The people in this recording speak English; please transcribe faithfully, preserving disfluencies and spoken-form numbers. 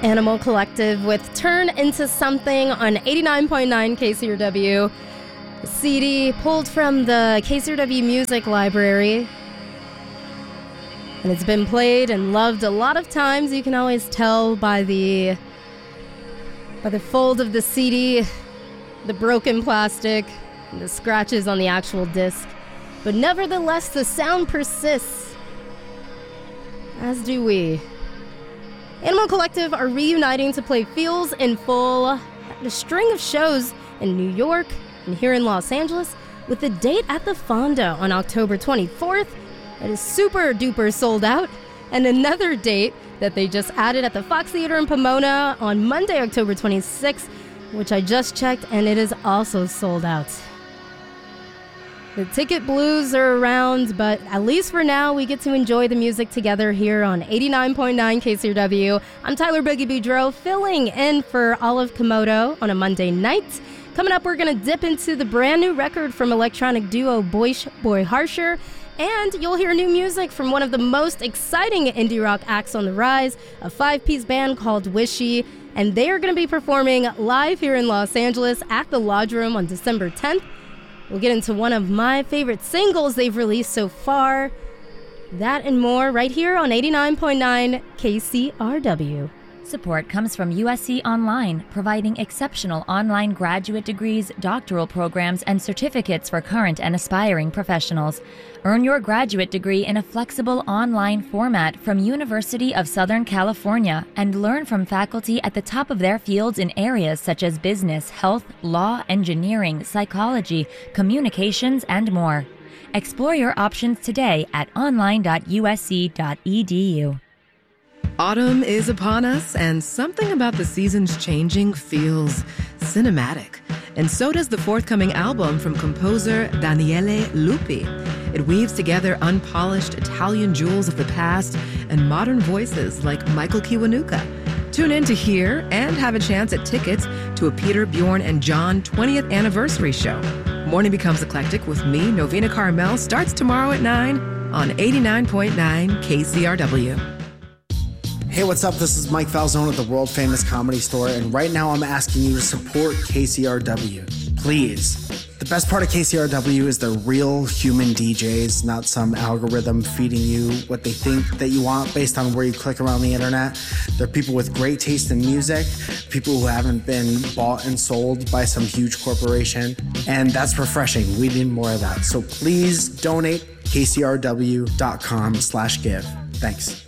Animal Collective with Turn Into Something on eighty-nine point nine K C R W. A C D pulled from the K C R W Music Library. And it's been played and loved a lot of times. You can always tell by the by the fold of the C D, the broken plastic, and the scratches on the actual disc. But nevertheless, the sound persists. As do we. Animal Collective are reuniting to play Feels in Full at a string of shows in New York and here in Los Angeles, with a date at the Fonda on October twenty-fourth that is super duper sold out, and another date that they just added at the Fox Theater in Pomona on Monday, October twenty-sixth, which I just checked, and it is also sold out. The ticket blues are around, but at least for now, we get to enjoy the music together here on eighty-nine point nine K C R W. I'm Tyler Boogie Boudreaux, filling in for Olive Komodo on a Monday night. Coming up, we're going to dip into the brand new record from electronic duo Boish Boy Harsher, and you'll hear new music from one of the most exciting indie rock acts on the rise, a five-piece band called Wishy, and they are going to be performing live here in Los Angeles at the Lodge Room on December tenth. We'll get into one of my favorite singles they've released so far. That and more right here on eighty-nine point nine K C R W. Support comes from U S C Online, providing exceptional online graduate degrees, doctoral programs, and certificates for current and aspiring professionals. Earn your graduate degree in a flexible online format from University of Southern California and learn from faculty at the top of their fields in areas such as business, health, law, engineering, psychology, communications, and more. Explore your options today at online dot U S C dot E D U. Autumn is upon us, and something about the seasons changing feels cinematic. And so does the forthcoming album from composer Daniele Lupi. It weaves together unpolished Italian jewels of the past and modern voices like Michael Kiwanuka. Tune in to hear and have a chance at tickets to a Peter, Bjorn, and John twentieth anniversary show. Morning Becomes Eclectic with me, Novena Carmel, starts tomorrow at nine on eighty-nine point nine K C R W. Hey, what's up? This is Mike Falzone at the World Famous Comedy Store, and right now I'm asking you to support K C R W. Please. The best part of K C R W is the real human D Js, not some algorithm feeding you what they think that you want based on where you click around the internet. They're people with great taste in music, people who haven't been bought and sold by some huge corporation, and that's refreshing. We need more of that. So please donate, K C R W dot com slash give. Thanks.